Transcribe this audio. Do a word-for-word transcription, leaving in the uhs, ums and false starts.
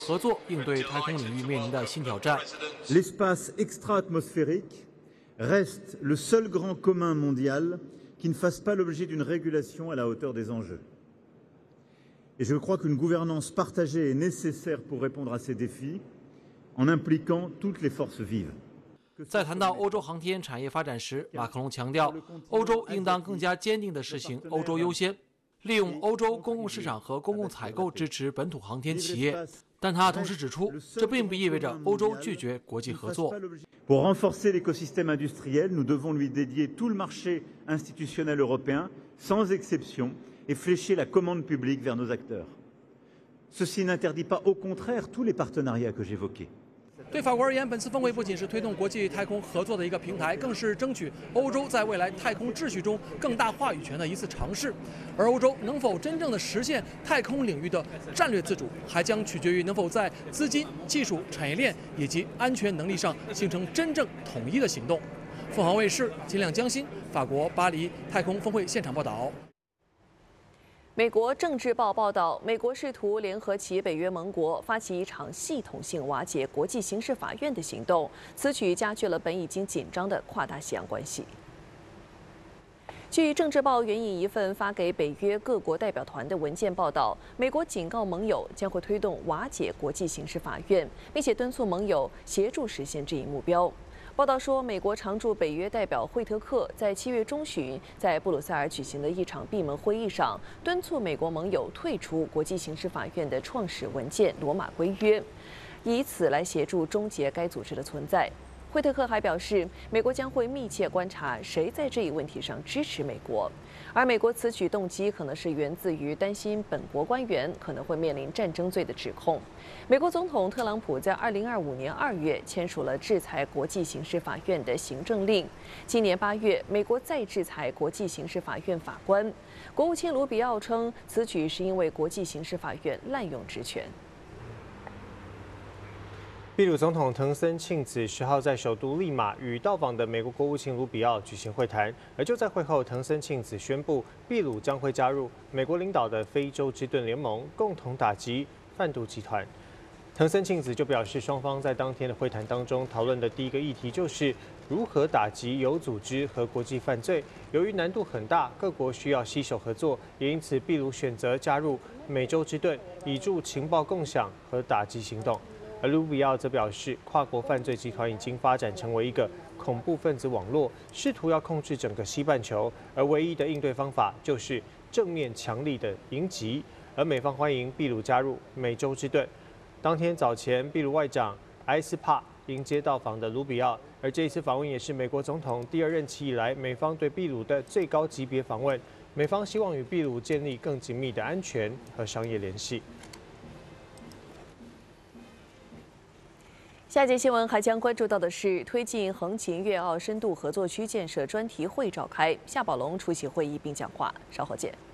合作应对太空领域面临的新挑战。 L'espace extra-atmosphérique reste le seul grand commun mondial qui ne fasse pas l'objet d'une régulation à la hauteur des enjeux. Et je crois qu'une gouvernance partagée est nécessaire pour répondre à ces défis, en impliquant toutes les forces vives. 在谈到欧洲航天产业发展时，马克龙强调，欧洲应当更加坚定地实行欧洲优先，利用欧洲公共市场和公共采购支持本土航天企业。但他同时指出，这并不意味着欧洲拒绝国际合作。 Pour renforcer l'écosystème industriel, nous devons lui dédier tout le marché institutionnel européen, sans exception, et flécher la commande publique vers nos acteurs. Ceci n'interdit pas, au contraire, tous les partenariats que j'évoquais. 对法国而言，本次峰会不仅是推动国际太空合作的一个平台，更是争取欧洲在未来太空秩序中更大话语权的一次尝试。而欧洲能否真正的实现太空领域的战略自主，还将取决于能否在资金、技术、产业链以及安全能力上形成真正统一的行动。凤凰卫视金亮江欣，法国巴黎太空峰会现场报道。 美国政治报报道，美国试图联合其北约盟国，发起一场系统性瓦解国际刑事法院的行动，此举加剧了本已经紧张的跨大西洋关系。据政治报援引一份发给北约各国代表团的文件报道，美国警告盟友将会推动瓦解国际刑事法院，并且敦促盟友协助实现这一目标。 报道说，美国常驻北约代表惠特克在七月中旬在布鲁塞尔举行的一场闭门会议上，敦促美国盟友退出国际刑事法院的创始文件《罗马规约》，以此来协助终结该组织的存在。惠特克还表示，美国将会密切观察谁在这一问题上支持美国，而美国此举动机可能是源自于担心本国官员可能会面临战争罪的指控。 美国总统特朗普在二零二五年二月签署了制裁国际刑事法院的行政令。今年八月，美国再制裁国际刑事法院法官。国务卿卢比奥称，此举是因为国际刑事法院滥用职权。 秘鲁总统藤森庆子十号在首都利马与到访的美国国务卿卢比奥举行会谈，而就在会后，藤森庆子宣布，秘鲁将会加入美国领导的非洲之盾联盟，共同打击贩毒集团。藤森庆子就表示，双方在当天的会谈当中讨论的第一个议题就是如何打击有组织和国际犯罪。由于难度很大，各国需要携手合作，也因此秘鲁选择加入美洲之盾，以助情报共享和打击行动。 而卢比奥则表示，跨国犯罪集团已经发展成为一个恐怖分子网络，试图要控制整个西半球，而唯一的应对方法就是正面强力的迎击。而美方欢迎秘鲁加入美洲之盾。当天早前，秘鲁外长埃斯帕迎接到访的卢比奥，而这一次访问也是美国总统第二任期以来美方对秘鲁的最高级别访问。美方希望与秘鲁建立更紧密的安全和商业联系。 下节新闻还将关注到的是，推进横琴粤澳深度合作区建设专题会召开，夏宝龙出席会议并讲话，稍后见。